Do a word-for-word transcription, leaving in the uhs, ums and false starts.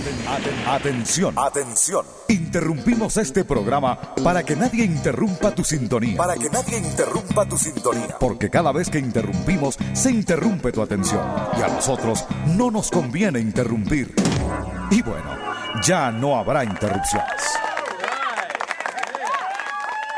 Aten- Atención, atención. Interrumpimos este programa para que nadie interrumpa tu sintonía. Para que nadie interrumpa tu sintonía. Porque cada vez que interrumpimos, se interrumpe tu atención. Y a nosotros no nos conviene interrumpir. Y bueno, ya no habrá interrupciones.